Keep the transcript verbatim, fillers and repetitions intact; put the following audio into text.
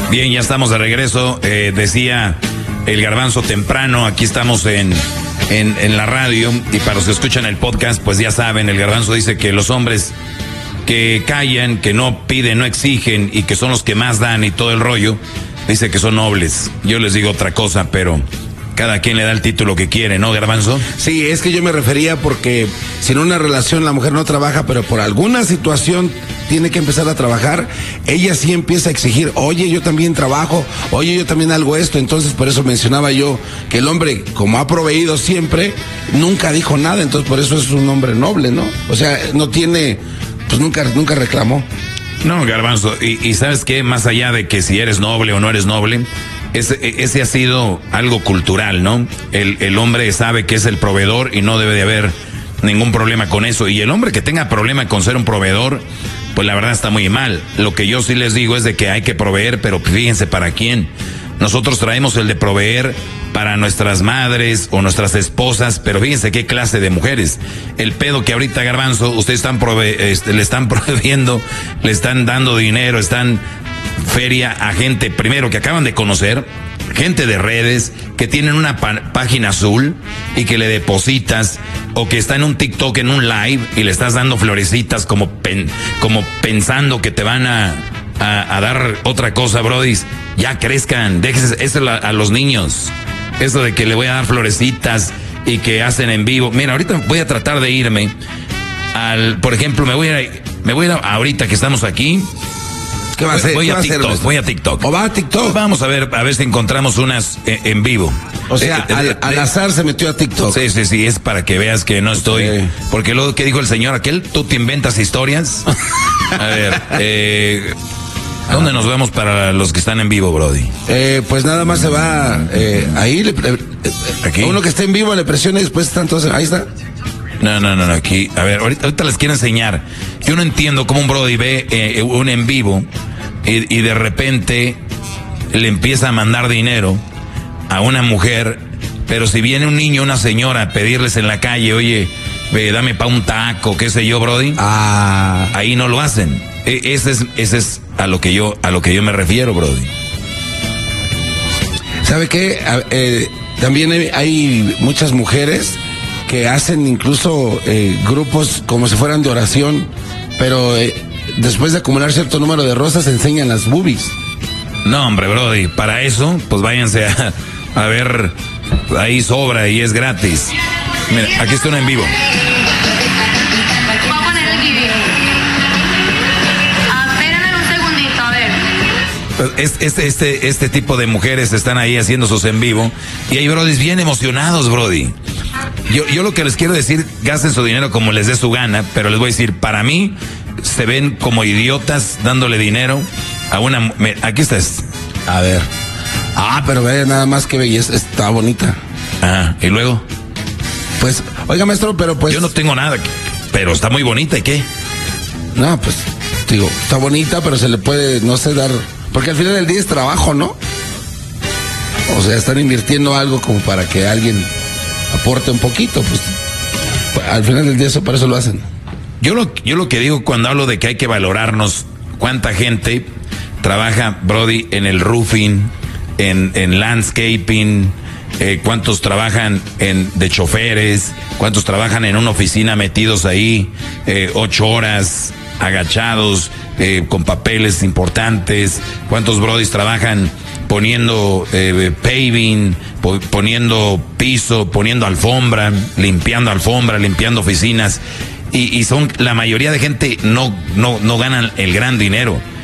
Bien, ya estamos de regreso. Eh, decía el Garbanzo temprano, aquí estamos en, en, en la radio, y para los que escuchan el podcast, pues ya saben, el Garbanzo dice que los hombres que callan, que no piden, no exigen y que son los que más dan y todo el rollo, dice que son nobles. Yo les digo otra cosa, pero cada quien le da el título que quiere, ¿no, Garbanzo? Sí, es que yo me refería porque si en una relación la mujer no trabaja, pero por alguna situación tiene que empezar a trabajar, ella sí empieza a exigir, oye, yo también trabajo, oye, yo también hago esto. Entonces, por eso mencionaba yo que el hombre, como ha proveído siempre, nunca dijo nada, entonces por eso es un hombre noble, ¿no? O sea, no tiene, pues nunca, nunca reclamó. No, Garbanzo, y, y ¿sabes qué? Más allá de que si eres noble o no eres noble, ese, ese ha sido algo cultural, ¿no? El, el hombre sabe que es el proveedor y no debe de haber ningún problema con eso. Y el hombre que tenga problema con ser un proveedor, pues la verdad está muy mal. Lo que yo sí les digo es de que hay que proveer, pero fíjense para quién. Nosotros traemos el de proveer para nuestras madres o nuestras esposas, pero fíjense qué clase de mujeres. El pedo que ahorita, Garbanzo, ustedes están prove este, le están proveyendo, le están dando dinero, están feria a gente, primero, que acaban de conocer, gente de redes, que tienen una página azul y que le depositas, o que está en un TikTok, en un live, y le estás dando florecitas como, pen, como pensando que te van a, a, a dar otra cosa, brodis. Ya crezcan, déjense eso a, a los niños. Eso de que le voy a dar florecitas y que hacen en vivo. Mira, ahorita voy a tratar de irme al, por ejemplo, me voy a, me voy a ir a, ahorita que estamos aquí. ¿Qué va a hacer? Voy a, a TikTok, hacer, voy a TikTok. ¿O va a TikTok? Vamos a ver, a ver si encontramos unas en, en vivo. O sea, eh, al, eh, al azar se metió a TikTok. Sí, sí, sí, es para que veas que no estoy. Sí. Porque luego, ¿qué dijo el señor aquel? ¿Tú te inventas historias? A ver, eh, ¿dónde nos vemos para los que están en vivo, Brody? Eh, pues nada más se va eh, ahí. Le, le, Aquí. A uno que esté en vivo le presiona y después están todos. Ahí está. No, no, no, no, aquí. A ver, ahorita, ahorita les quiero enseñar. Yo no entiendo cómo un Brody ve eh, un en vivo y, y de repente le empieza a mandar dinero a una mujer, pero si viene un niño, una señora a pedirles en la calle, oye, ve, dame pa' un taco, qué sé yo, Brody. Ah. Ahí no lo hacen. E- ese es, ese es a lo que yo, a lo que yo me refiero, Brody. ¿Sabe qué? A, eh, también hay, hay muchas mujeres que hacen incluso eh, grupos como si fueran de oración, pero eh, después de acumular cierto número de rosas enseñan las boobies. No, hombre, Brody, para eso, pues váyanse a, a ver, ahí sobra y es gratis. Mira, aquí está uno en vivo. Voy a poner el video. Ah, espérame un segundito, a ver. Este, este, este, este tipo de mujeres están ahí haciendo sus en vivo y hay brodis bien emocionados, Brody. Yo, yo lo que les quiero decir, gasten su dinero como les dé su gana, pero les voy a decir, para mí, se ven como idiotas dándole dinero a una... Me, aquí estás. A ver. Ah, pero ve nada más que belleza, está bonita. Ajá, y luego... Pues, oiga, maestro, pero pues... Yo no tengo nada, pero está muy bonita, ¿y qué? No, pues, digo, está bonita, pero se le puede, no sé, dar... Porque al final del día es trabajo, ¿no? O sea, están invirtiendo algo como para que alguien aporte un poquito, pues... Al final del día eso, para eso lo hacen. Yo lo, yo lo que digo cuando hablo de que hay que valorarnos, cuánta gente trabaja, Brody, en el roofing, en, en landscaping, eh, cuántos trabajan en de choferes, cuántos trabajan en una oficina metidos ahí eh, ocho horas agachados eh, con papeles importantes, cuántos Brodys trabajan poniendo eh, paving, po- poniendo piso, poniendo alfombra, limpiando alfombra, limpiando oficinas. Y, y son, la mayoría de gente no, no, no ganan el gran dinero.